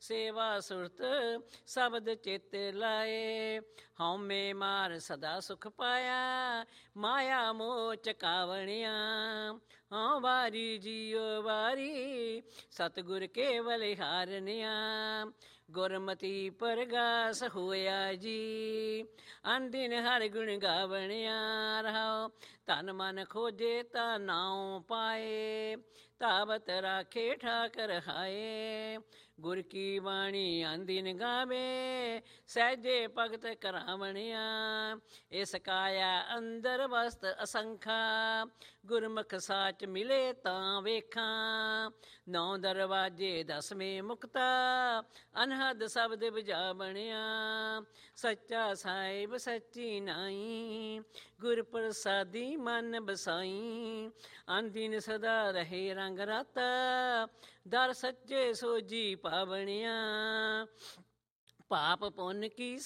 ਸੇਵਾ ਸੁਰਤ ਸ਼ਬਦ ਚਿਤ ਲਾਏ। ਹਉਮੈ ਮਾਰ ਸਦਾ ਸੁਖ ਪਾਇਆ, ਮਾਇਆ ਮੋਹ ਚਕਾਵਣਿਆ। ਹਉ ਵਾਰੀ ਜੀਉ ਵਾਰੀ, ਸਤਿਗੁਰ ਕੇਵਲ ਹਾਰਨਿਆ। ਗੁਰਮਤੀ ਪਰਗਾਸ ਹੋਇਆ ਜੀ, ਅਨਦਿਨ ਹਰਿ ਗੁਣ ਗਾਵਣਿਆ। ਰਹਾਉ ਤਨ ਮਨ ਖੋਜੇ ਤਾ ਨਾਉ ਪਾਏ, ਤਾਵਤ ਰਾਖੇ ਠਾਕਰ ਹਾਏ। ਗੁਰ ਕੀ ਬਾਣੀ ਅਨਦਿਨ ਗਾਵੇ, ਸਹਿਜੇ ਭਗਤ ਕਰਾਵਣਿਆ। ਇਸ ਕਾਇਆ ਅੰਦਰ ਵਸਤ ਅਸੰਖਾ, ਗੁਰਮੁਖ ਸਾਚ ਮਿਲੇ ਤਾਂ ਵੇਖਾਂ। 9 ਦਰਵਾਜੇ 10ਵੇਂ ਮੁਕਤਾ, ਅਨਹਦ ਸ਼ਬਦ ਬੁਝਾਵਣਿਆ। ਸੱਚਾ ਸਾਹਿਬ ਸੱਚੀ ਨਾਈ, ਗੁਰ ਪ੍ਰਸਾਦੀ ਮਨ ਬਸਾਈ। ਅਨਦਿਨ ਸਦਾ ਰਹੇ ਰੰਗ ਰਾਤਾ, ਦਰ ਸੱਚੇ ਸੋਜੀ ਪਾਵਣਿਆ। ਪਾਪ ਪੁੰਨ ਕੀ